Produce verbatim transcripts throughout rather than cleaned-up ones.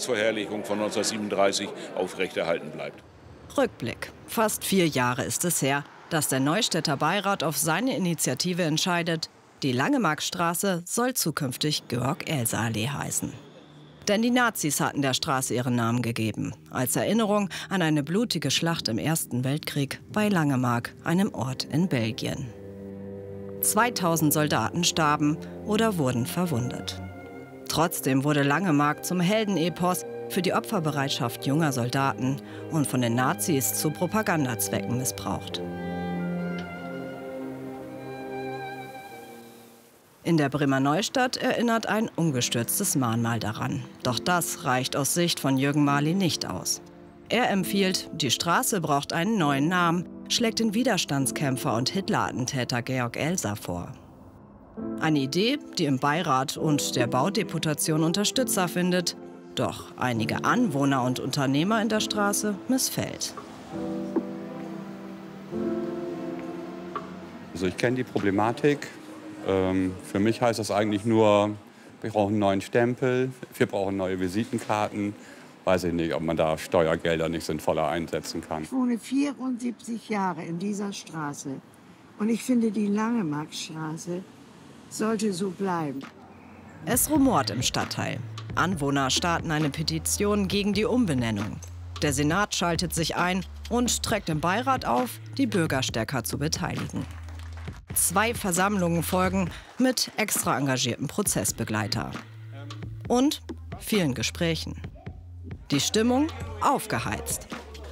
Kriegsverherrlichung von neunzehnhundertsiebenunddreißig aufrechterhalten bleibt. Rückblick. Fast vier Jahre ist es her, dass der Neustädter Beirat auf seine Initiative entscheidet, die Langemarkstraße soll zukünftig Georg-Elser-Allee heißen. Denn die Nazis hatten der Straße ihren Namen gegeben, als Erinnerung an eine blutige Schlacht im Ersten Weltkrieg bei Langemark, einem Ort in Belgien. zweitausend Soldaten starben oder wurden verwundet. Trotzdem wurde Langemark zum Heldenepos für die Opferbereitschaft junger Soldaten und von den Nazis zu Propagandazwecken missbraucht. In der Bremer Neustadt erinnert ein umgestürztes Mahnmal daran. Doch das reicht aus Sicht von Jürgen Marli nicht aus. Er empfiehlt, die Straße braucht einen neuen Namen, schlägt den Widerstandskämpfer und Hitler-Attentäter Georg Elser vor. Eine Idee, die im Beirat und der Baudeputation Unterstützer findet, doch einige Anwohner und Unternehmer in der Straße missfällt. Also ich kenne die Problematik. Ähm, für mich heißt das eigentlich nur, wir brauchen einen neuen Stempel, wir brauchen neue Visitenkarten. Weiß ich nicht, ob man da Steuergelder nicht sinnvoller einsetzen kann. Ich wohne vierundsiebzig Jahre in dieser Straße und ich finde, die Langemarkstraße sollte so bleiben. Es rumort im Stadtteil. Anwohner starten eine Petition gegen die Umbenennung. Der Senat schaltet sich ein und trägt im Beirat auf, die Bürger stärker zu beteiligen. Zwei Versammlungen folgen mit extra engagierten Prozessbegleiter und vielen Gesprächen. Die Stimmung aufgeheizt.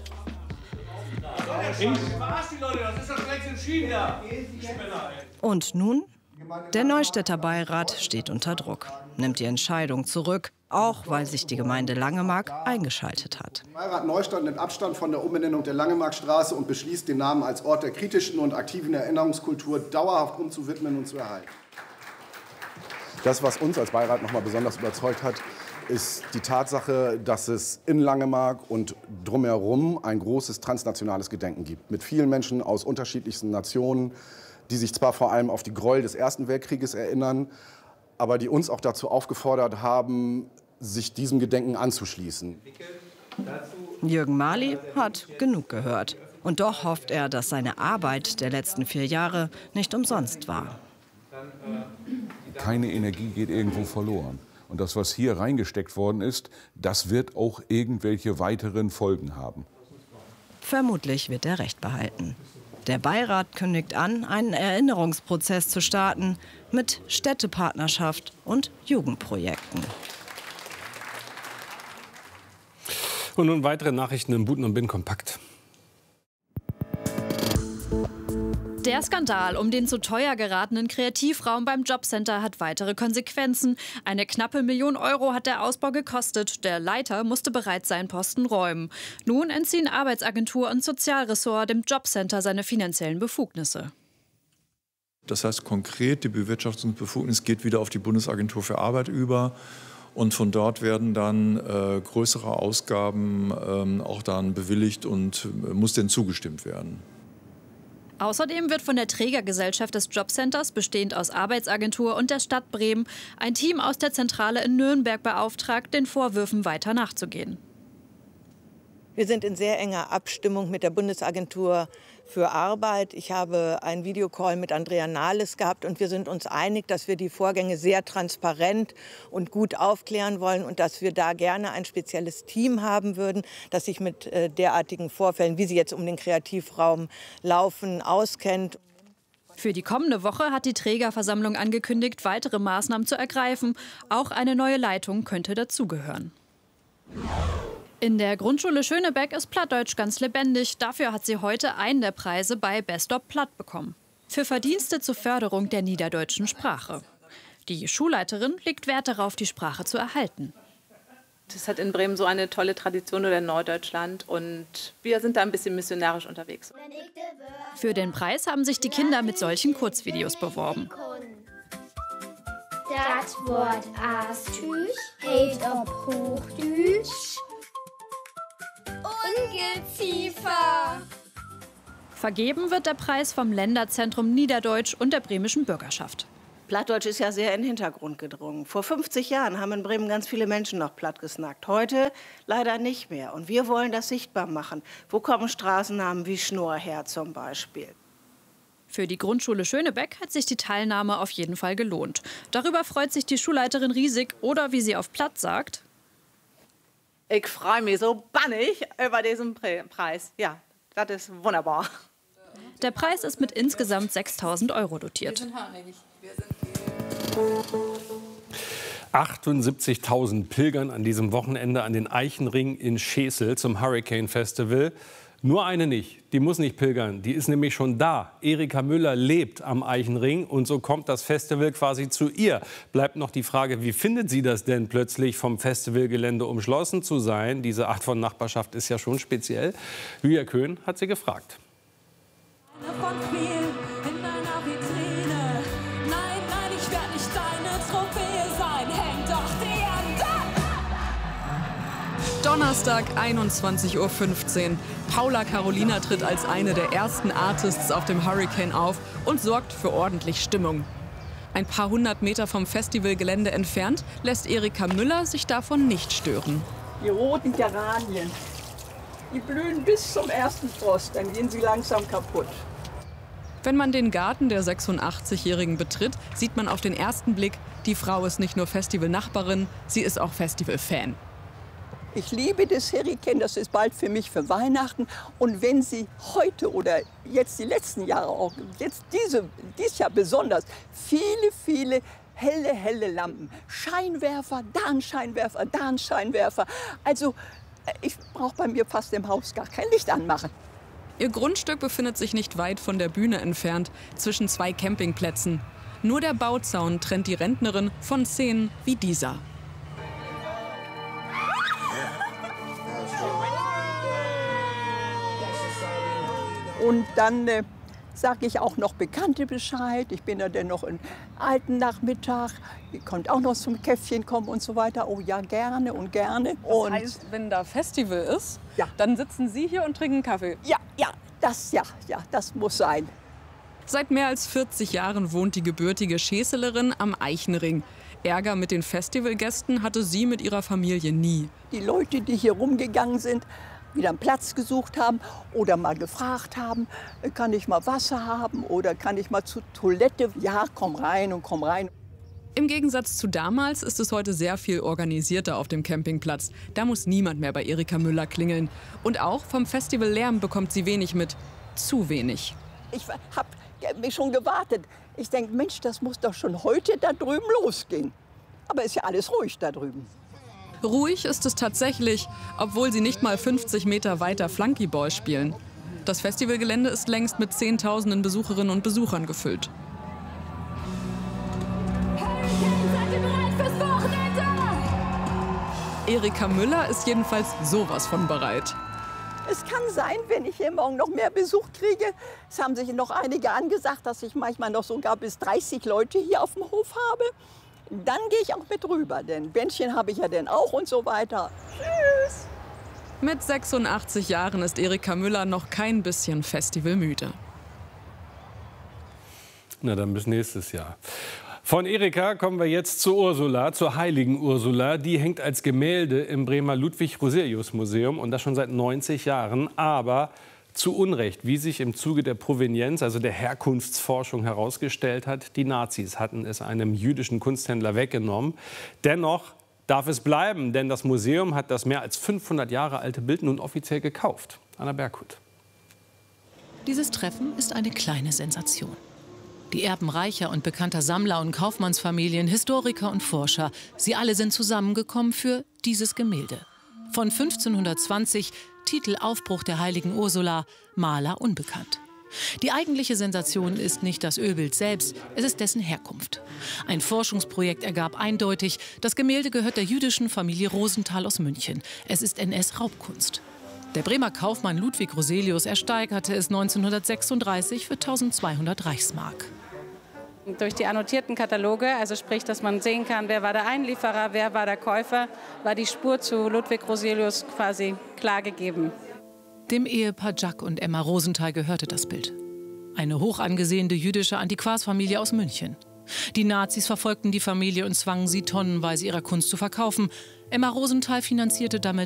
Und nun? Der Neustädter Beirat steht unter Druck, nimmt die Entscheidung zurück, auch weil sich die Gemeinde Langemark eingeschaltet hat. Der Beirat Neustadt nimmt Abstand von der Umbenennung der Langemarkstraße und beschließt, den Namen als Ort der kritischen und aktiven Erinnerungskultur dauerhaft umzuwidmen und zu erhalten. Das, was uns als Beirat noch mal besonders überzeugt hat, ist die Tatsache, dass es in Langemark und drumherum ein großes transnationales Gedenken gibt. Mit vielen Menschen aus unterschiedlichsten Nationen, die sich zwar vor allem auf die Gräuel des Ersten Weltkrieges erinnern, aber die uns auch dazu aufgefordert haben, sich diesem Gedenken anzuschließen. Jürgen Marli hat genug gehört. Und doch hofft er, dass seine Arbeit der letzten vier Jahre nicht umsonst war. Keine Energie geht irgendwo verloren. Und das, was hier reingesteckt worden ist, das wird auch irgendwelche weiteren Folgen haben. Vermutlich wird er recht behalten. Der Beirat kündigt an, einen Erinnerungsprozess zu starten mit Städtepartnerschaft und Jugendprojekten. Und nun weitere Nachrichten im Buten und Bin kompakt. Der Skandal um den zu teuer geratenen Kreativraum beim Jobcenter hat weitere Konsequenzen. Eine knappe Million Euro hat der Ausbau gekostet. Der Leiter musste bereits seinen Posten räumen. Nun entziehen Arbeitsagentur und Sozialressort dem Jobcenter seine finanziellen Befugnisse. Das heißt konkret, die Bewirtschaftungsbefugnis geht wieder auf die Bundesagentur für Arbeit über. Und von dort werden dann äh, größere Ausgaben ähm, auch dann bewilligt und äh, muss denen zugestimmt werden. Außerdem wird von der Trägergesellschaft des Jobcenters, bestehend aus Arbeitsagentur und der Stadt Bremen, ein Team aus der Zentrale in Nürnberg beauftragt, den Vorwürfen weiter nachzugehen. Wir sind in sehr enger Abstimmung mit der Bundesagentur für Arbeit. Ich habe einen Videocall mit Andrea Nahles gehabt und wir sind uns einig, dass wir die Vorgänge sehr transparent und gut aufklären wollen und dass wir da gerne ein spezielles Team haben würden, das sich mit äh, derartigen Vorfällen, wie sie jetzt um den Kreativraum laufen, auskennt. Für die kommende Woche hat die Trägerversammlung angekündigt, weitere Maßnahmen zu ergreifen. Auch eine neue Leitung könnte dazugehören. In der Grundschule Schönebeck ist Plattdeutsch ganz lebendig. Dafür hat sie heute einen der Preise bei Best of Platt bekommen. Für Verdienste zur Förderung der niederdeutschen Sprache. Die Schulleiterin legt Wert darauf, die Sprache zu erhalten. Das hat in Bremen so eine tolle Tradition oder in Norddeutschland und wir sind da ein bisschen missionarisch unterwegs. Für den Preis haben sich die Kinder mit solchen Kurzvideos beworben. Das Wort Astüch heißt auf Hochdeutsch Ungeziefer. Vergeben wird der Preis vom Länderzentrum Niederdeutsch und der bremischen Bürgerschaft. Plattdeutsch ist ja sehr in den Hintergrund gedrungen. Vor fünfzig Jahren haben in Bremen ganz viele Menschen noch platt gesnackt. Heute leider nicht mehr. Und wir wollen das sichtbar machen. Wo kommen Straßennamen wie Schnorr her zum Beispiel? Für die Grundschule Schönebeck hat sich die Teilnahme auf jeden Fall gelohnt. Darüber freut sich die Schulleiterin riesig oder, wie sie auf Platt sagt: Ich freue mich so bannig über diesen Preis. Ja, das ist wunderbar. Der Preis ist mit insgesamt sechstausend Euro dotiert. Wir sind hartnäckig. Wir achtundsiebzigtausend pilgern an diesem Wochenende an den Eichenring in Schesel zum Hurricane Festival. Nur eine nicht, die muss nicht pilgern, die ist nämlich schon da. Erika Müller lebt am Eichenring und so kommt das Festival quasi zu ihr. Bleibt noch die Frage, wie findet sie das denn plötzlich vom Festivalgelände umschlossen zu sein? Diese Art von Nachbarschaft ist ja schon speziell. Julia Köhn hat sie gefragt. Von viel in deiner Vitrine. Nein, nein, ich werde nicht deine Trophäe sein. Häng doch die Hände! Donnerstag, einundzwanzig Uhr fünfzehn. Paula Carolina tritt als eine der ersten Artists auf dem Hurricane auf und sorgt für ordentlich Stimmung. Ein paar hundert Meter vom Festivalgelände entfernt lässt Erika Müller sich davon nicht stören. Die roten Geranien, die blühen bis zum ersten Frost, dann gehen sie langsam kaputt. Wenn man den Garten der sechsundachtzigjährigen betritt, sieht man auf den ersten Blick, die Frau ist nicht nur Festivalnachbarin, sie ist auch Festivalfan. Ich liebe das Hurricane, das ist bald für mich für Weihnachten. Und wenn Sie heute oder jetzt die letzten Jahre auch, jetzt diese, dieses Jahr besonders, viele, viele helle, helle Lampen, Scheinwerfer, da ein Scheinwerfer, da ein Scheinwerfer. Also ich brauche bei mir fast im Haus gar kein Licht anmachen. Ihr Grundstück befindet sich nicht weit von der Bühne entfernt, zwischen zwei Campingplätzen. Nur der Bauzaun trennt die Rentnerin von Szenen wie dieser. Und dann äh, sage ich auch noch Bekannte Bescheid. Ich bin ja dann noch einen alten Nachmittag. Ihr könnt auch noch zum Käffchen kommen und so weiter. Oh ja, gerne und gerne. Das heißt, wenn da Festival ist, ja, dann sitzen Sie hier und trinken Kaffee? Ja, ja, das, ja, ja, das muss sein. Seit mehr als vierzig Jahren wohnt die gebürtige Scheselerin am Eichenring. Ärger mit den Festivalgästen hatte sie mit ihrer Familie nie. Die Leute, die hier rumgegangen sind, wieder einen Platz gesucht haben oder mal gefragt haben, kann ich mal Wasser haben oder kann ich mal zur Toilette? Ja, komm rein und komm rein. Im Gegensatz zu damals ist es heute sehr viel organisierter auf dem Campingplatz. Da muss niemand mehr bei Erika Müller klingeln. Und auch vom Festivallärm bekommt sie wenig mit. Zu wenig. Ich habe mich schon gewartet. Ich denke, Mensch, das muss doch schon heute da drüben losgehen. Aber ist ja alles ruhig da drüben. Ruhig ist es tatsächlich, obwohl sie nicht mal fünfzig Meter weiter Flunkyball spielen. Das Festivalgelände ist längst mit Zehntausenden Besucherinnen und Besuchern gefüllt. Erika Müller ist jedenfalls sowas von bereit. Es kann sein, wenn ich hier morgen noch mehr Besuch kriege. Es haben sich noch einige angesagt, dass ich manchmal noch sogar bis dreißig Leute hier auf dem Hof habe. Dann gehe ich auch mit rüber, denn Bändchen habe ich ja dann auch und so weiter. Tschüss! Mit sechsundachtzig Jahren ist Erika Müller noch kein bisschen festivalmüde. Na dann bis nächstes Jahr. Von Erika kommen wir jetzt zu Ursula, zur heiligen Ursula. Die hängt als Gemälde im Bremer Ludwig-Roselius-Museum und das schon seit neunzig Jahren. Aber zu Unrecht, wie sich im Zuge der Provenienz, also der Herkunftsforschung herausgestellt hat. Die Nazis hatten es einem jüdischen Kunsthändler weggenommen. Dennoch darf es bleiben, denn das Museum hat das mehr als fünfhundert Jahre alte Bild nun offiziell gekauft. Anna Berghut. Dieses Treffen ist eine kleine Sensation. Die Erben reicher und bekannter Sammler und Kaufmannsfamilien, Historiker und Forscher, sie alle sind zusammengekommen für dieses Gemälde. Von fünfzehnhundertzwanzig, Titel Aufbruch der heiligen Ursula, Maler unbekannt. Die eigentliche Sensation ist nicht das Ölbild selbst, es ist dessen Herkunft. Ein Forschungsprojekt ergab eindeutig, das Gemälde gehört der jüdischen Familie Rosenthal aus München. Es ist N S-Raubkunst. Der Bremer Kaufmann Ludwig Roselius ersteigerte es neunzehnhundertsechsunddreißig für eintausendzweihundert Reichsmark. Durch die annotierten Kataloge, also sprich, dass man sehen kann, wer war der Einlieferer, wer war der Käufer, war die Spur zu Ludwig Roselius quasi klar gegeben. Dem Ehepaar Jack und Emma Rosenthal gehörte das Bild. Eine hoch angesehene jüdische Antiquarsfamilie aus München. Die Nazis verfolgten die Familie und zwangen sie tonnenweise ihrer Kunst zu verkaufen. Emma Rosenthal finanzierte damit